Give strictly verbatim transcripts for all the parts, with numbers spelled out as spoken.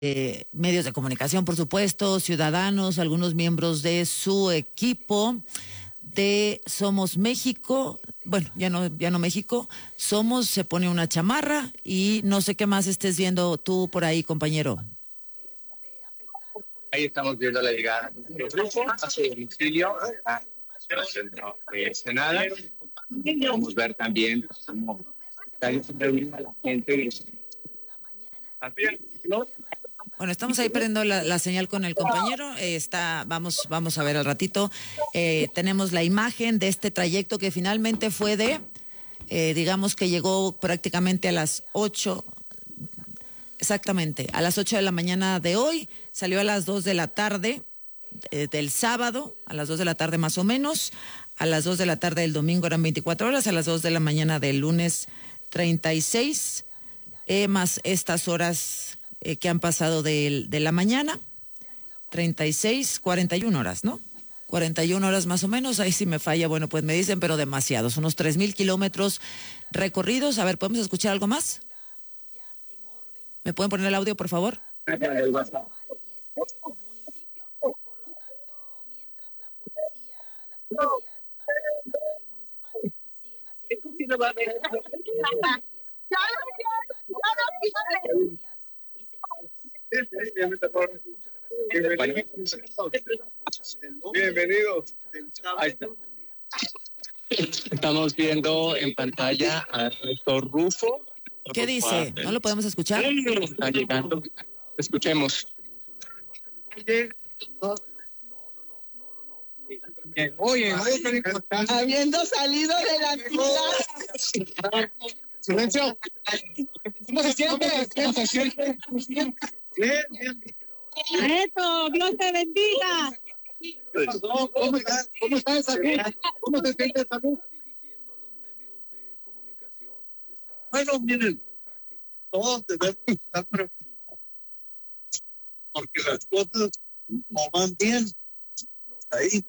eh, medios de comunicación, por supuesto, ciudadanos, algunos miembros de su equipo de Somos México, bueno, ya no, ya no México, Somos, se pone una chamarra y no sé qué más estés viendo tú por ahí, compañero. Ahí estamos viendo la llegada del grupo a su domicilio, a el centro de Ensenada. Podemos ver también cómo está reunida la gente. Bueno, estamos ahí perdiendo la, la señal con el compañero. Eh, está, vamos, vamos a ver al ratito. Eh, tenemos la imagen de este trayecto que finalmente fue de, eh, digamos que llegó prácticamente a las ocho. Exactamente, a las ocho de la mañana de hoy, salió a las dos de la tarde eh, del sábado, a las dos de la tarde más o menos, a las dos de la tarde del domingo eran veinticuatro horas, a las dos de la mañana del lunes treinta y seis, eh, más estas horas eh, que han pasado de, de la mañana, treinta y seis, cuarenta y una horas, ¿no? cuarenta y una horas más o menos, ahí sí me falla, bueno, pues me dicen, pero demasiados, unos tres mil kilómetros recorridos. A ver, ¿podemos escuchar algo más? ¿Me pueden poner el audio, por favor? Bienvenidos. Estamos viendo en pantalla al rector Rufo. ¿Qué dice? ¿No lo podemos escuchar? Está llegando. Escuchemos. Oye, habiendo salido de la ciudad. Silencio. ¿Cómo se siente? ¿Cómo se siente? Bien, bien. Eso, Dios te bendiga. ¿Cómo estás? ¿Cómo estás, Salud? ¿Cómo te sientes, Salud? Bueno, miren, todos debemos estar preocupados, porque las cosas no van bien ahí,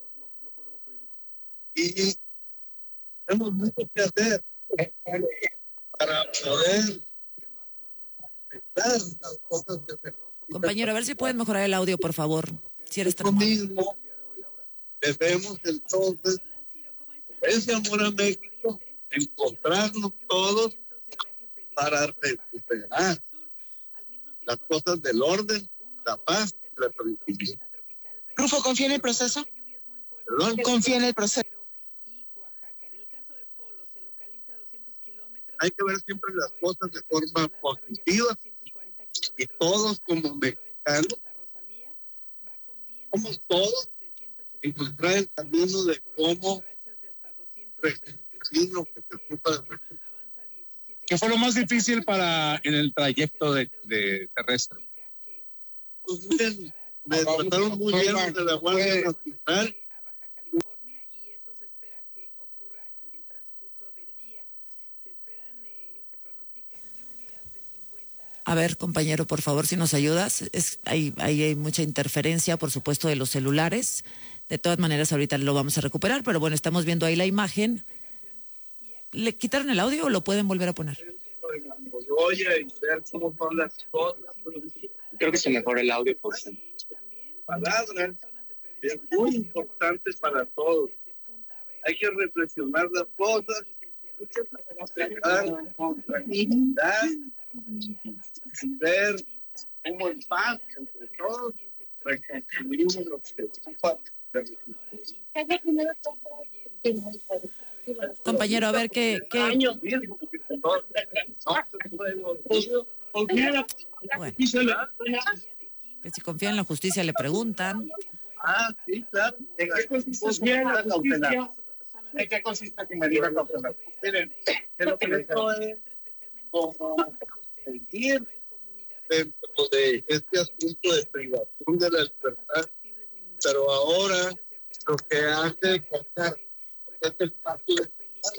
y tenemos mucho que hacer para poder arreglar las cosas que se... Compañero, a ver si pueden mejorar el audio, por favor, si eres tan amable. Mismo debemos entonces, por ese amor a México, encontrarnos todos para recuperar las cosas del orden, la paz y la tranquilidad. Rufo, ¿confía en el proceso? ¿Perdón? ¿Confía en el proceso? Hay que ver siempre las cosas de forma positiva, y todos como mexicanos, somos todos, encontrar el camino de cómo restituir lo que se ocupa de restituir. ¿Qué fue lo más difícil para en el trayecto de, de terrestre? Pues miren, me trataron muy bien los de la Guardia Nacional. A ver, compañero, por favor, si nos ayudas. Es, hay, hay, hay mucha interferencia, por supuesto, de los celulares. De todas maneras, ahorita lo vamos a recuperar, pero bueno, estamos viendo ahí la imagen. ¿Le quitaron el audio o lo pueden volver a poner? Oye, y ver cómo son las cosas. Creo que se mejora el audio por palabras. Es muy importante para todos. Hay que reflexionar las cosas, pensar con tranquilidad, ver cómo en paz entre todos reconstruimos lo que se ocupa. Compañero, a ver qué... qué... Bueno, que si confía en la justicia le preguntan. Ah, sí, claro. ¿En qué consiste la cautelar? ¿En qué consiste que medida cautelar? Miren, que lo que esto es como sentir dentro de este asunto de privación de la libertad, pero ahora lo que hace es cortar este espacio de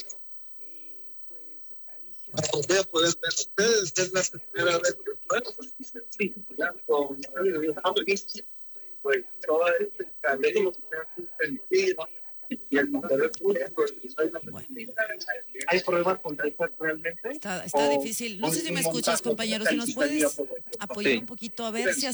para volver a poder ver ustedes, es la tercera vez que pues todo este cabello se hace sentir y el motor público. ¿Hay problemas con esto realmente? Está, está difícil. No sé si me escuchas, compañero. Si nos puedes apoyar Sí. un poquito a ver si